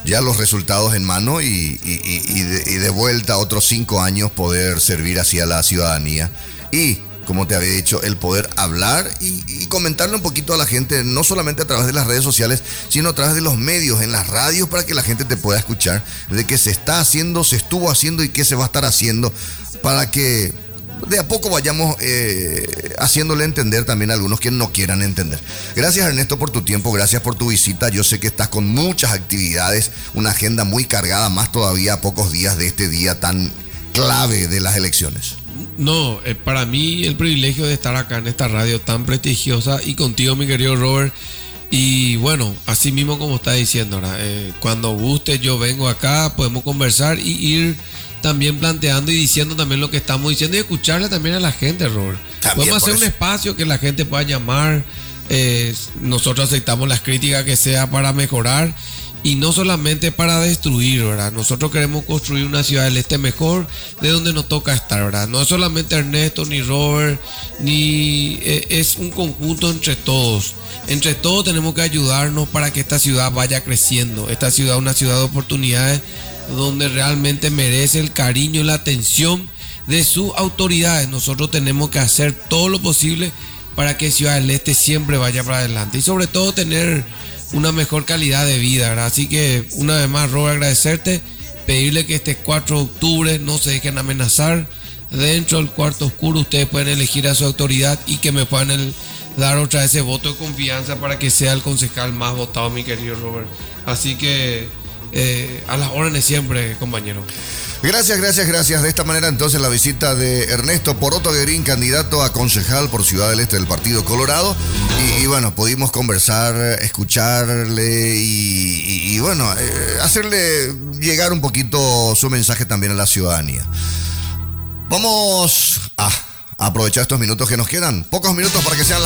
ya los resultados en mano y de vuelta otros 5 años poder servir hacia la ciudadanía. Y, como te había dicho, el poder hablar y comentarle un poquito a la gente, no solamente a través de las redes sociales, sino a través de los medios, en las radios, para que la gente te pueda escuchar de qué se está haciendo, se estuvo haciendo y qué se va a estar haciendo, para que de a poco vayamos haciéndole entender también a algunos que no quieran entender. Gracias, Ernesto, por tu tiempo, gracias por tu visita. Yo sé que estás con muchas actividades, una agenda muy cargada, más todavía a pocos días de este día tan clave de las elecciones. No, para mí el privilegio de estar acá en esta radio tan prestigiosa y contigo, mi querido Robert. Y bueno, así mismo como está diciendo, cuando guste yo vengo acá, podemos conversar y ir también planteando y diciendo también lo que estamos diciendo y escucharle también a la gente, Robert. También podemos hacer un espacio que la gente pueda llamar. Nosotros aceptamos las críticas que sea para mejorar y no solamente para destruir, ¿verdad? Nosotros queremos construir una ciudad del este mejor, de donde nos toca estar, ¿verdad? No es solamente Ernesto ni Robert, ni es un conjunto entre todos. Entre todos tenemos que ayudarnos para que esta ciudad vaya creciendo. Esta ciudad es una ciudad de oportunidades donde realmente merece el cariño y la atención de sus autoridades. Nosotros tenemos que hacer todo lo posible para que Ciudad del Este siempre vaya para adelante y sobre todo tener una mejor calidad de vida, ¿verdad? Así que una vez más, Robert, agradecerte, pedirle que este 4 de octubre no se dejen amenazar. Dentro del cuarto oscuro ustedes pueden elegir a su autoridad y que me puedan dar otra vez ese voto de confianza para que sea el concejal más votado, mi querido Robert. Así que a las órdenes siempre, compañero. Gracias. De esta manera entonces la visita de Ernesto Poroto Guerín, candidato a concejal por Ciudad del Este del Partido Colorado. Y bueno, pudimos conversar, escucharle y bueno, hacerle llegar un poquito su mensaje también a la ciudadanía. Vamos a aprovechar estos minutos que nos quedan. Pocos minutos para que sean las